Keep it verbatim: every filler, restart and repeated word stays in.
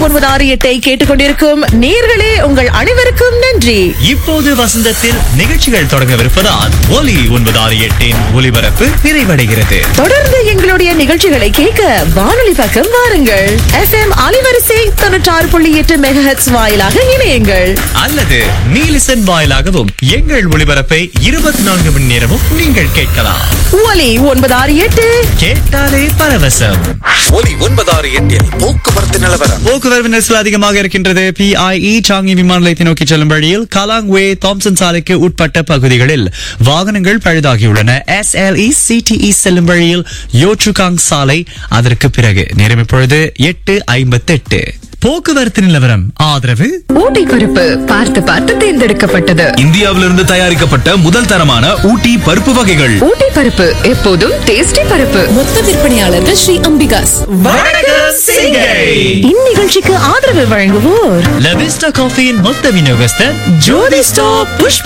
ஒன்பது ஆறு எட்டை கேட்டுக்கொண்டிருக்கும் நேர்களே உங்கள் அனைவருக்கும் நன்றி. இப்போது வசந்தத்தில் நிகழ்ச்சிகள் தொடங்கவிருப்பதால் ஒலி ஒன்பது ஆறு எட்டின் ஒலிபரப்பு நிறைவடைகிறது. தொடர்ந்து எங்களுடைய நிகழ்ச்சிகளை கேட்க வானொலி பக்கம் வாருங்கள். எஃப் எம் அலைவரிசை தொண்ணூற்றாறு புள்ளி எட்டு மெகாஹெர்ட்ஸ் வாயிலாக இணையுங்கள். அல்லது மீலிசன் வாயிலாகவும் எங்கள் ஒளிபரப்பை இருபத்தி நான்கு மணி நேரமும் நீங்கள் கேட்கலாம். ஒலி ஒன்பது ஆறு எட்டு கேட்டாலே பரவசம். ஒலி ஒன்பது ஆறு எட்டில் போக்குவரத்து நிலவரம். போக்குவரத்து நெரிசல் அதிகமாக இருக்கின்றது. பிஐஇ சாங்கி விமான நிலையத்தை நோக்கி செல்லும் வழியில் கலாங்வே தாம்சன் சாலைக்கு உட்பட்ட பகுதிகளில் வாகனங்கள் பழுதாகியுள்ளன. எஸ்எல்இ சிடிஇ செல்லும் வழியில் யோச்சுகாங் சாலை, அதற்கு பிறகு நேரம் இப்பொழுது எட்டு ஐம்பத்தி எட்டு. போக்குவரத்து நிலவரம் ஆதரவு ஊட்டி பருப்பு பார்த்து பார்த்து தேர்ந்தெடுக்கப்பட்டது. இந்தியாவிலிருந்து தயாரிக்கப்பட்ட முதல் தரமான ஊட்டி பருப்பு வகைகள். ஊட்டி பருப்பு எப்போதும் டேஸ்டி பருப்பு. மொத்த விற்பனையாளர்கள் ஸ்ரீ அம்பிகாஸ். இந்நிகழ்ச்சிக்கு ஆதரவு வழங்குவோர் லவிஸ்டா காஃபியின் மொத்த விநியோகஸ்தர் ஜோதி ஸ்டாப் புஷ்ப